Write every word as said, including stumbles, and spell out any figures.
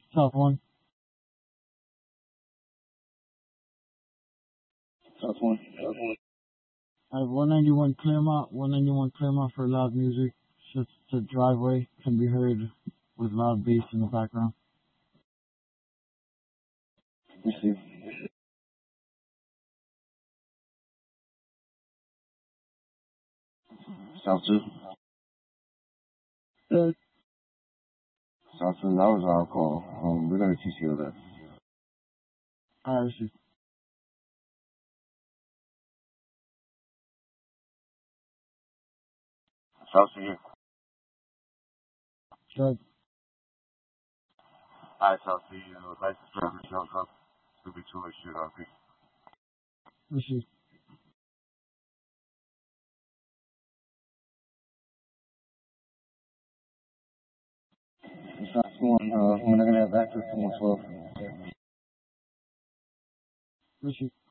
South one. South one. South one. I have one ninety-one Claremont, one ninety-one Claremont for loud music. Just the driveway can be heard with loud bass in the background. Receive. South two. Good. South two, that was our call. Um, we're gonna T C O that. I receive. South two. Good. Alright, South two, license driver shows up. It'll be two way shoot off. Receive. South one, uh, we're not gonna have access to one twelve. Receive.